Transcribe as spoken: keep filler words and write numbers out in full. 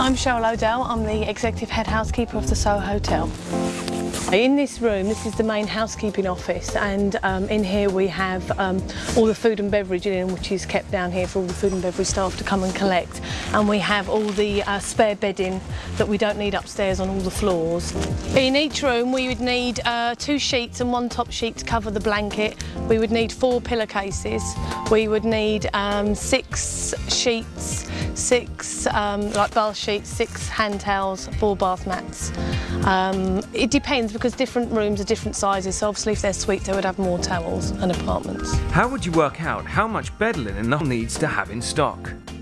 I'm Cheryl O'Dell, I'm the Executive Head Housekeeper of the Soho Hotel. In this room, this is the main housekeeping office, and um, in here we have um, all the food and beverage in, which is kept down here for all the food and beverage staff to come and collect. And we have all the uh, spare bedding that we don't need upstairs on all the floors. In each room we would need uh, two sheets and one top sheet to cover the blanket. We would need four pillowcases. We would need um, six sheets, six um, like bath sheets, six hand towels, four bath mats. Um, it depends because different rooms are different sizes, so obviously if they're suites they would have more towels and apartments. How would you work out how much bed linen the needs to have in stock?